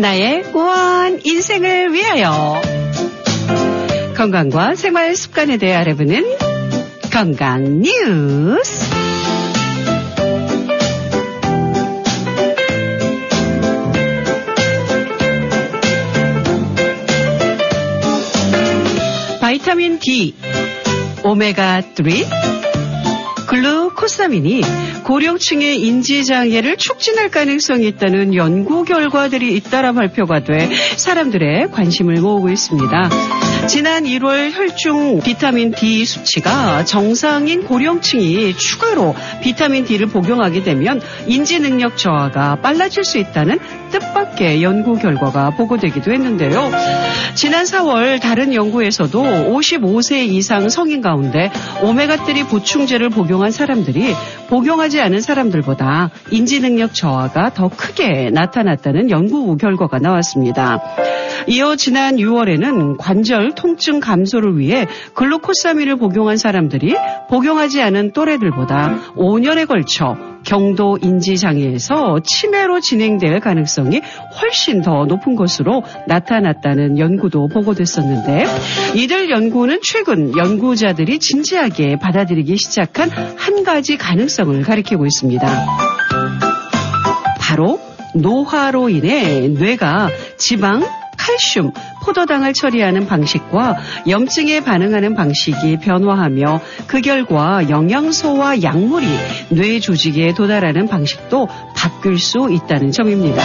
나의 우아한 인생을 위하여 건강과 생활 습관에 대해 알아보는 건강 뉴스. 바이타민 D, 오메가3, 글루코사민이 고령층의 인지장애를 촉진할 가능성이 있다는 연구 결과들이 잇따라 발표가 돼 사람들의 관심을 모으고 있습니다. 지난 1월 혈중 비타민 D 수치가 정상인 고령층이 추가로 비타민 D를 복용하게 되면 인지 능력 저하가 빨라질 수 있다는 뜻밖의 연구 결과가 보고되기도 했는데요. 지난 4월 다른 연구에서도 55세 이상 성인 가운데 오메가3 보충제를 복용한 사람들이 복용하지 않은 사람들보다 인지 능력 저하가 더 크게 나타났다는 연구 결과가 나왔습니다. 이어 지난 6월에는 관절 통증 감소를 위해 글루코사민을 복용한 사람들이 복용하지 않은 또래들보다 5년에 걸쳐 경도 인지장애에서 치매로 진행될 가능성이 훨씬 더 높은 것으로 나타났다는 연구도 보고됐었는데, 이들 연구는 최근 연구자들이 진지하게 받아들이기 시작한 한 가지 가능성을 가리키고 있습니다. 바로 노화로 인해 뇌가 지방, 칼슘, 포도당을 처리하는 방식과 염증에 반응하는 방식이 변화하며 그 결과 영양소와 약물이 뇌 조직에 도달하는 방식도 바뀔 수 있다는 점입니다.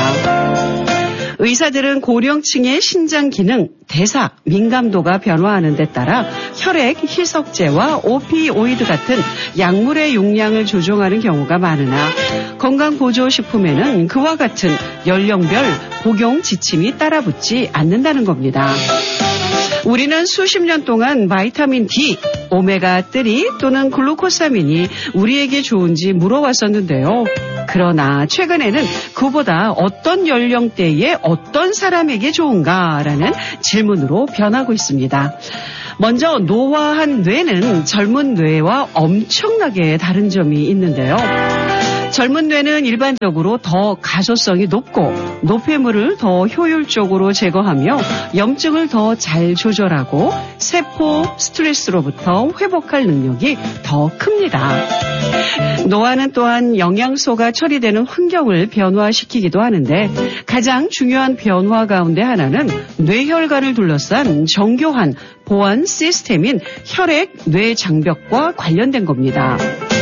의사들은 고령층의 신장 기능, 대사, 민감도가 변화하는 데 따라 혈액, 희석제와 오피오이드 같은 약물의 용량을 조정하는 경우가 많으나 건강보조식품에는 그와 같은 연령별 복용 지침이 따라붙지 않는다는 겁니다. 우리는 수십 년 동안 바이타민 D, 오메가3 또는 글루코사민이 우리에게 좋은지 물어왔었는데요. 그러나 최근에는 그보다 어떤 연령대에 어떤 사람에게 좋은가라는 질문으로 변하고 있습니다. 먼저 노화한 뇌는 젊은 뇌와 엄청나게 다른 점이 있는데요. 젊은 뇌는 일반적으로 더 가소성이 높고 노폐물을 더 효율적으로 제거하며 염증을 더 잘 조절하고 세포 스트레스로부터 회복할 능력이 더 큽니다. 노화는 또한 영양소가 처리되는 환경을 변화시키기도 하는데 가장 중요한 변화 가운데 하나는 뇌혈관을 둘러싼 정교한 보안 시스템인 혈액 뇌 장벽과 관련된 겁니다.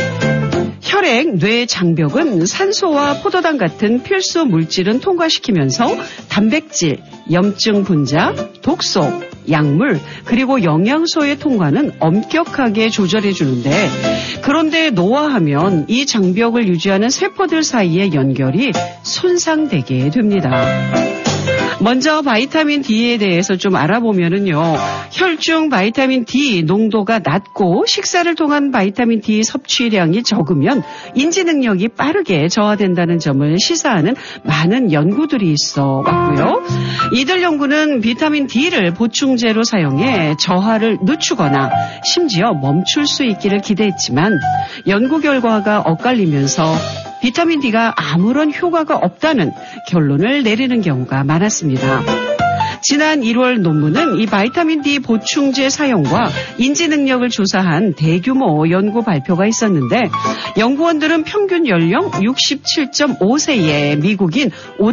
혈액 뇌 장벽은 산소와 포도당 같은 필수 물질은 통과시키면서 단백질, 염증 분자, 독소, 약물, 그리고 영양소의 통과는 엄격하게 조절해 주는데, 그런데 노화하면 이 장벽을 유지하는 세포들 사이의 연결이 손상되게 됩니다. 먼저 바이타민 D에 대해서 좀 알아보면은요, 혈중 바이타민 D 농도가 낮고 식사를 통한 바이타민 D 섭취량이 적으면 인지 능력이 빠르게 저하된다는 점을 시사하는 많은 연구들이 있어 왔고요. 이들 연구는 비타민 D를 보충제로 사용해 저하를 늦추거나 심지어 멈출 수 있기를 기대했지만 연구 결과가 엇갈리면서 비타민 D가 아무런 효과가 없다는 결론을 내리는 경우가 많았습니다. 지난 1월 논문은 이 바이타민 D 보충제 사용과 인지 능력을 조사한 대규모 연구 발표가 있었는데, 연구원들은 평균 연령 67.5세의 미국인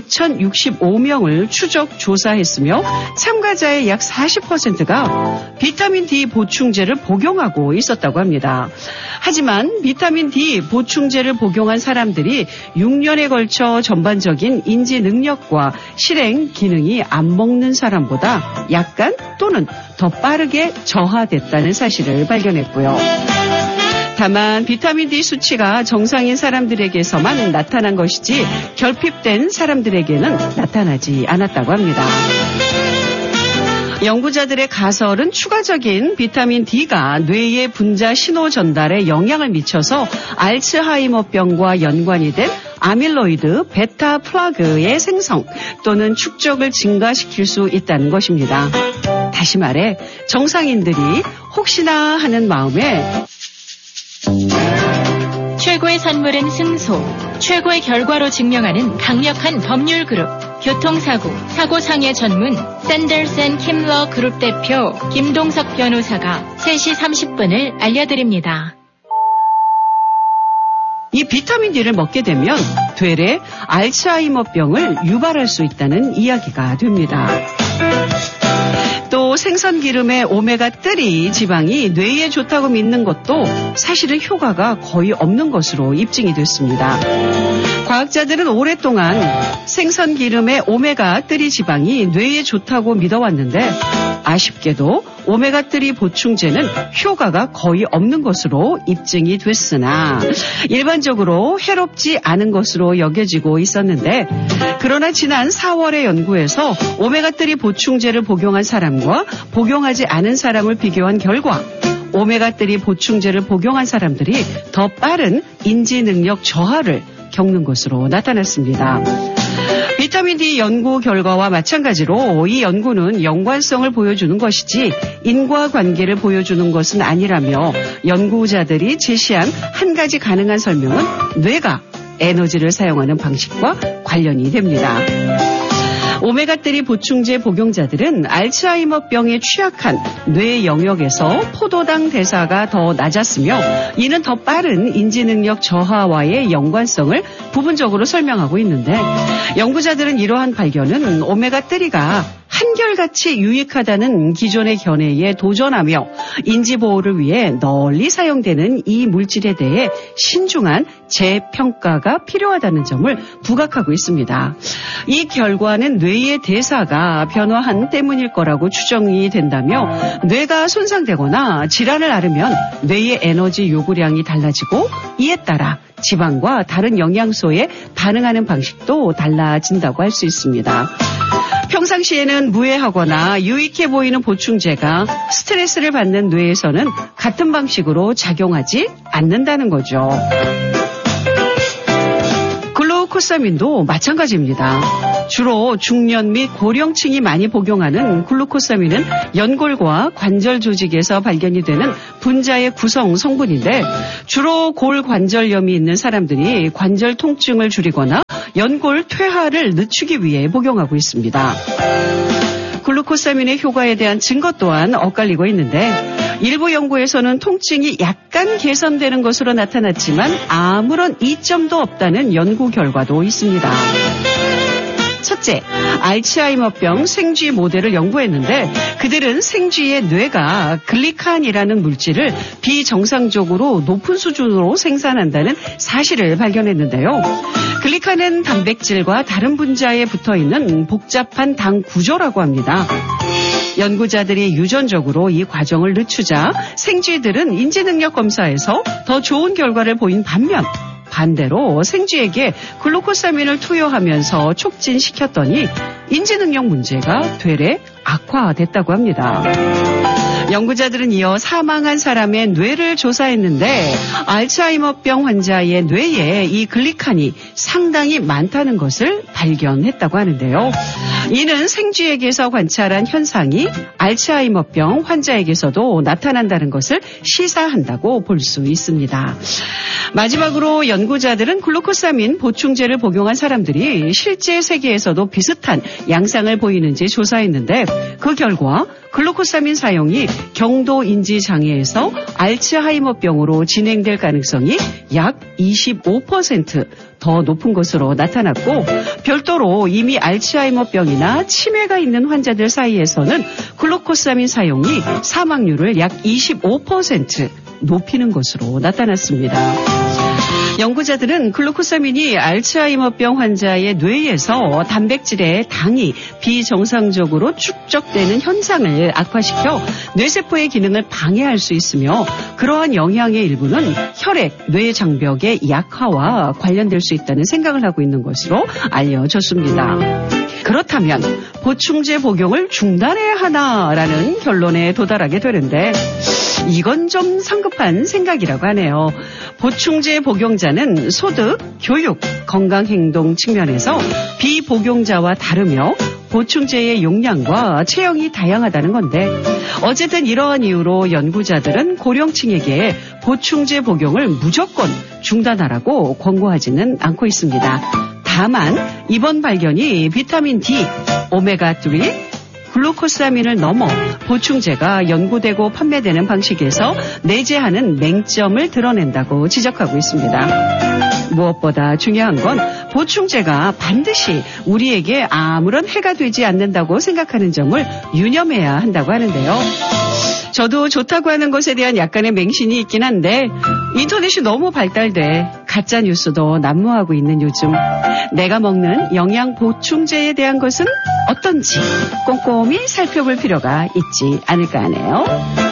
5,065명을 추적 조사했으며 참가자의 약 40%가 비타민 D 보충제를 복용하고 있었다고 합니다. 하지만 비타민 D 보충제를 복용한 사람들이 6년에 걸쳐 전반적인 인지 능력과 실행 기능이 안 먹는 사람보다 약간 또는 더 빠르게 저하됐다는 사실을 발견했고요. 다만 비타민 D 수치가 정상인 사람들에게서만 나타난 것이지 결핍된 사람들에게는 나타나지 않았다고 합니다. 연구자들의 가설은 추가적인 비타민 D가 뇌의 분자 신호 전달에 영향을 미쳐서 알츠하이머병과 연관이 된 아밀로이드 베타 플라그의 생성 또는 축적을 증가시킬 수 있다는 것입니다. 다시 말해 정상인들이 혹시나 하는 마음에 최고의 선물은 승소, 최고의 결과로 증명하는 강력한 법률 그룹 교통사고, 사고상해 전문 샌더슨 킴러 그룹 대표 김동석 변호사가 3시 30분을 알려드립니다. 이 비타민 D를 먹게 되면 되레 알츠하이머병을 유발할 수 있다는 이야기가 됩니다. 또 생선기름의 오메가3 지방이 뇌에 좋다고 믿는 것도 사실은 효과가 거의 없는 것으로 입증이 됐습니다. 과학자들은 오랫동안 생선기름의 오메가3 지방이 뇌에 좋다고 믿어왔는데 아쉽게도 오메가3 보충제는 효과가 거의 없는 것으로 입증이 됐으나 일반적으로 해롭지 않은 것으로 여겨지고 있었는데 그러나 지난 4월의 연구에서 오메가3 보충제를 복용한 사람과 복용하지 않은 사람을 비교한 결과 오메가3 보충제를 복용한 사람들이 더 빠른 인지 능력 저하를 겪는 것으로 나타났습니다. 비타민 D 연구 결과와 마찬가지로 이 연구는 연관성을 보여주는 것이지 인과관계를 보여주는 것은 아니라며 연구자들이 제시한 한 가지 가능한 설명은 뇌가 에너지를 사용하는 방식과 관련이 됩니다. 오메가3 보충제 복용자들은 알츠하이머병에 취약한 뇌 영역에서 포도당 대사가 더 낮았으며 이는 더 빠른 인지능력 저하와의 연관성을 부분적으로 설명하고 있는데 연구자들은 이러한 발견은 오메가3가 한결같이 유익하다는 기존의 견해에 도전하며 인지보호를 위해 널리 사용되는 이 물질에 대해 신중한 재평가가 필요하다는 점을 부각하고 있습니다. 이 결과는 뇌의 대사가 변화한 때문일 거라고 추정이 된다며 뇌가 손상되거나 질환을 앓으면 뇌의 에너지 요구량이 달라지고 이에 따라 지방과 다른 영양소에 반응하는 방식도 달라진다고 할 수 있습니다. 평상시에는 무해하거나 유익해 보이는 보충제가 스트레스를 받는 뇌에서는 같은 방식으로 작용하지 않는다는 거죠. 글루코사민도 마찬가지입니다. 주로 중년 및 고령층이 많이 복용하는 글루코사민은 연골과 관절 조직에서 발견이 되는 분자의 구성 성분인데 주로 골관절염이 있는 사람들이 관절 통증을 줄이거나 연골 퇴화를 늦추기 위해 복용하고 있습니다. 글루코사민의 효과에 대한 증거 또한 엇갈리고 있는데 일부 연구에서는 통증이 약간 개선되는 것으로 나타났지만 아무런 이점도 없다는 연구 결과도 있습니다. 첫째, 알츠하이머병 생쥐 모델을 연구했는데 그들은 생쥐의 뇌가 글리칸이라는 물질을 비정상적으로 높은 수준으로 생산한다는 사실을 발견했는데요. 글리칸은 단백질과 다른 분자에 붙어있는 복잡한 당 구조라고 합니다. 연구자들이 유전적으로 이 과정을 늦추자 생쥐들은 인지능력 검사에서 더 좋은 결과를 보인 반대로 생쥐에게 글루코사민을 투여하면서 촉진시켰더니 인지능력 문제가 되레 악화됐다고 합니다. 연구자들은 이어 사망한 사람의 뇌를 조사했는데 알츠하이머병 환자의 뇌에 이 글리칸이 상당히 많다는 것을 발견했다고 하는데요. 이는 생쥐에게서 관찰한 현상이 알츠하이머병 환자에게서도 나타난다는 것을 시사한다고 볼 수 있습니다. 마지막으로 연구자들은 글루코사민 보충제를 복용한 사람들이 실제 세계에서도 비슷한 양상을 보이는지 조사했는데 그 결과 글루코사민 사용이 경도인지 장애에서 알츠하이머병으로 진행될 가능성이 약 25% 더 높은 것으로 나타났고 별도로 이미 알츠하이머병이나 치매가 있는 환자들 사이에서는 글루코사민 사용이 사망률을 약 25% 높이는 것으로 나타났습니다. 연구자들은 글루코사민이 알츠하이머병 환자의 뇌에서 단백질의 당이 비정상적으로 축적되는 현상을 악화시켜 뇌세포의 기능을 방해할 수 있으며 그러한 영향의 일부는 혈액, 뇌 장벽의 약화와 관련될 수 있다는 생각을 하고 있는 것으로 알려졌습니다. 그렇다면 보충제 복용을 중단해야 하나라는 결론에 도달하게 되는데 이건 좀 성급한 생각이라고 하네요. 보충제 복용자는 소득, 교육, 건강행동 측면에서 비복용자와 다르며 보충제의 용량과 체형이 다양하다는 건데 어쨌든 이러한 이유로 연구자들은 고령층에게 보충제 복용을 무조건 중단하라고 권고하지는 않고 있습니다. 다만 이번 발견이 비타민 D, 오메가3, 글루코사민을 넘어 보충제가 연구되고 판매되는 방식에서 내재하는 맹점을 드러낸다고 지적하고 있습니다. 무엇보다 중요한 건 보충제가 반드시 우리에게 아무런 해가 되지 않는다고 생각하는 점을 유념해야 한다고 하는데요. 저도 좋다고 하는 것에 대한 약간의 맹신이 있긴 한데 인터넷이 너무 발달돼 가짜 뉴스도 난무하고 있는 요즘 내가 먹는 영양 보충제에 대한 것은 어떤지 꼼꼼히 살펴볼 필요가 있지 않을까 하네요.